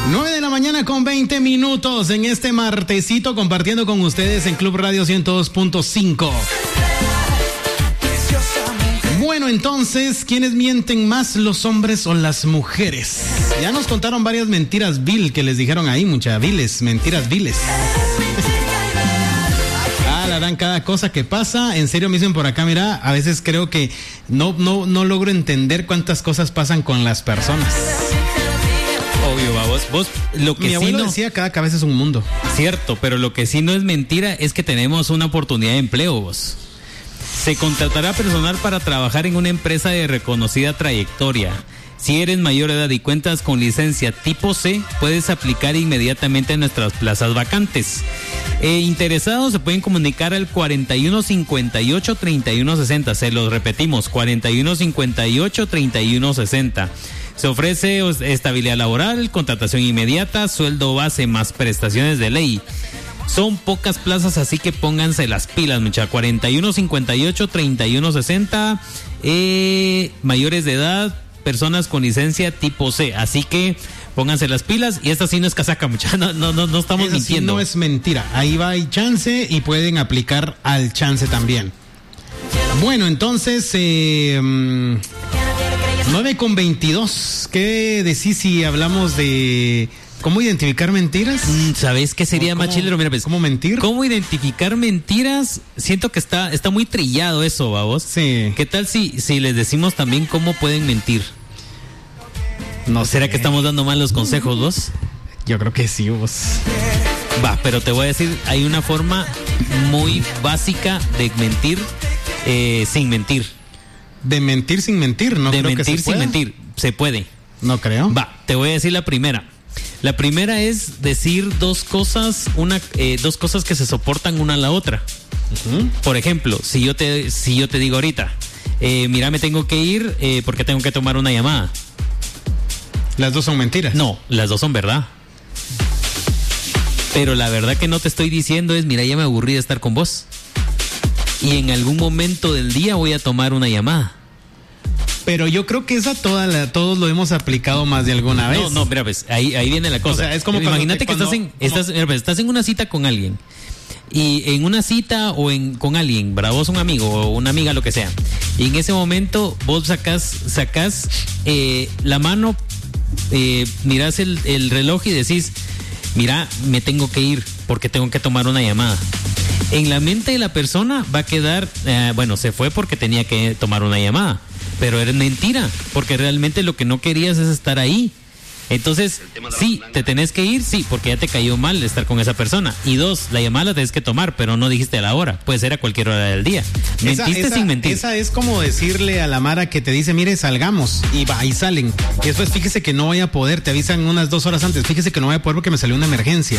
9:20 a.m. en este martesito, compartiendo con ustedes en Club Radio 102.5. Bueno, entonces, ¿quiénes mienten más, los hombres o las mujeres? Ya nos contaron varias mentiras vil que les dijeron ahí, muchas viles, mentiras viles. La dan cada cosa que pasa. En serio me dicen por acá, mira, a veces creo que no logro entender cuántas cosas pasan con las personas. Obvio, vos lo que mi abuelo sí no decía, cada cabeza es un mundo. Cierto, pero lo que sí no es mentira es que tenemos una oportunidad de empleo, vos. Se contratará personal para trabajar en una empresa de reconocida trayectoria. Si eres mayor de edad y cuentas con licencia tipo C, puedes aplicar inmediatamente a nuestras plazas vacantes. Interesados se pueden comunicar al 4158-3160. Se los repetimos, 4158-3160. Se ofrece estabilidad laboral, contratación inmediata, sueldo base más prestaciones de ley. Son pocas plazas, así que pónganse las pilas, muchachos. 4158-3160. Mayores de edad, personas con licencia tipo C. Así que pónganse las pilas. Y esta sí no es casaca, muchachos. No estamos mintiendo. No es mentira. Ahí va, hay chance y pueden aplicar al chance también. Bueno, entonces 9:22. ¿Qué decís si hablamos de cómo identificar mentiras? ¿Sabes qué sería más chilero? Mira, pues, ¿cómo mentir? ¿Cómo identificar mentiras? Siento que está muy trillado eso, vamos. Sí. ¿Qué tal si les decimos también cómo pueden mentir? No ¿Será sé. que estamos dando mal los consejos, vos? Yo creo que sí, vos. Va, pero te voy a decir, hay una forma muy básica de mentir sin mentir. De mentir sin mentir, ¿no? De creo mentir que sin mentir, se puede. No creo. Va, te voy a decir la primera. La primera es decir dos cosas que se soportan una a la otra. Uh-huh. Por ejemplo, si yo te digo ahorita, mira, me tengo que ir porque tengo que tomar una llamada. Las dos son mentiras. No, las dos son verdad. Pero la verdad que no te estoy diciendo es, mira, ya me aburrí de estar con vos. Y en algún momento del día voy a tomar una llamada. Pero yo creo que esa todos lo hemos aplicado más de alguna vez. No, mira, pues, ahí viene la cosa. O sea, es como imagínate que estás en una cita con alguien. Y en una cita con alguien, ¿verdad? Vos un amigo o una amiga, lo que sea. Y en ese momento vos sacás la mano, mirás el reloj y decís, mira, me tengo que ir porque tengo que tomar una llamada. En la mente de la persona va a quedar, se fue porque tenía que tomar una llamada. Pero era mentira, porque realmente lo que no querías es estar ahí. Entonces, sí, te tenés que ir, sí, porque ya te cayó mal estar con esa persona. Y dos, la llamada la tenés que tomar, pero no dijiste a la hora. Puede ser a cualquier hora del día. Mentiste sin mentir. Esa es como decirle a la Mara que te dice, mire, salgamos, y va, y salen. Y después fíjese que no voy a poder, te avisan unas 2 horas antes, fíjese que no voy a poder porque me salió una emergencia.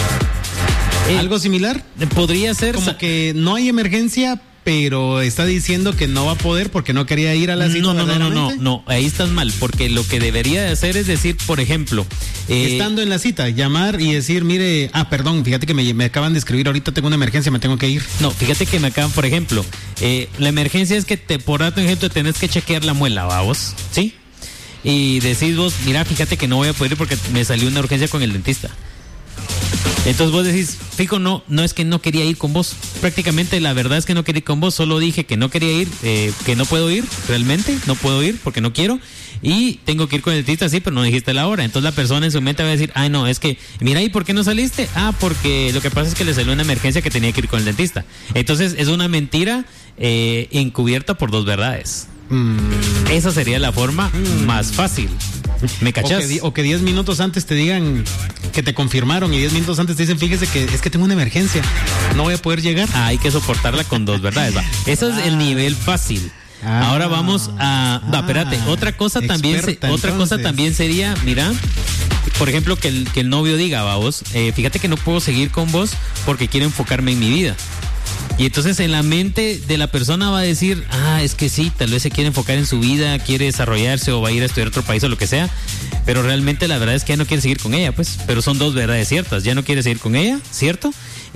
¿Algo similar? Podría ser. Como que no hay emergencia, pero está diciendo que no va a poder porque no quería ir a la cita. No, ahí estás mal, porque lo que debería de hacer es decir, por ejemplo, estando en la cita, llamar y decir, mire, perdón, fíjate que me acaban de escribir, ahorita tengo una emergencia, me tengo que ir. No, fíjate que me acaban, por ejemplo, la emergencia es que por ejemplo, tenés que chequear la muela, vos, ¿sí? Y decís vos, mira, fíjate que no voy a poder ir porque me salió una urgencia con el dentista. Entonces vos decís, fijo, no es que no quería ir con vos. Prácticamente la verdad es que no quería ir con vos. Solo dije que no quería ir, que no puedo ir, realmente. No puedo ir porque no quiero. Y tengo que ir con el dentista, sí, pero no dijiste la hora. Entonces la persona en su mente va a decir, no, es que, mira, ¿y por qué no saliste? Porque lo que pasa es que le salió una emergencia que tenía que ir con el dentista. Entonces es una mentira encubierta por dos verdades. Esa sería la forma más fácil. ¿Me cachás? O que 10 minutos antes te digan que te confirmaron y 10 minutos antes te dicen, fíjese que es que tengo una emergencia, no voy a poder llegar. Hay que soportarla con dos verdades. Va. Eso es el nivel fácil. Ahora vamos a... espérate. Otra cosa también sería, mira, por ejemplo, que el novio diga, vos, fíjate que no puedo seguir con vos porque quiero enfocarme en mi vida. Y entonces en la mente de la persona va a decir, es que sí, tal vez se quiere enfocar en su vida, quiere desarrollarse o va a ir a estudiar a otro país o lo que sea, pero realmente la verdad es que ya no quiere seguir con ella, pues, pero son dos verdades ciertas, ya no quiere seguir con ella, ¿cierto?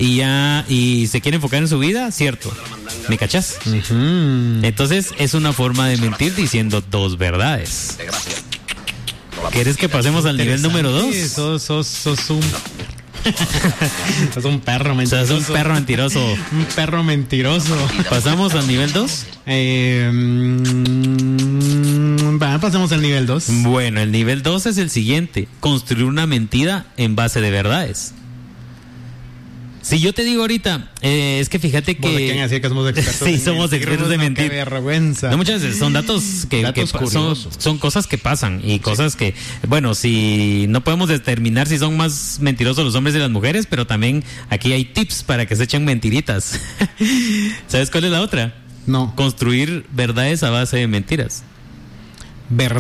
Y se quiere enfocar en su vida, ¿cierto? ¿Me cachás? Uh-huh. Entonces es una forma de mentir diciendo dos verdades. ¿Quieres que pasemos al nivel número 2? Sos un... sos un perro mentiroso. O sea, sos un perro mentiroso. Un perro mentiroso. ¿Pasamos al nivel 2? Pasemos al nivel 2. Bueno, el nivel 2 es el siguiente: construir una mentira en base de verdades. Si yo te digo ahorita, es que fíjate que... ¿Por qué decir que somos expertos? Sí, somos expertos de mentir. Qué vergüenza. No, muchas veces son datos son cosas que pasan y cosas que, bueno, si no podemos determinar si son más mentirosos los hombres y las mujeres, pero también aquí hay tips para que se echen mentiritas. ¿Sabes cuál es la otra? No. Construir verdades a base de mentiras.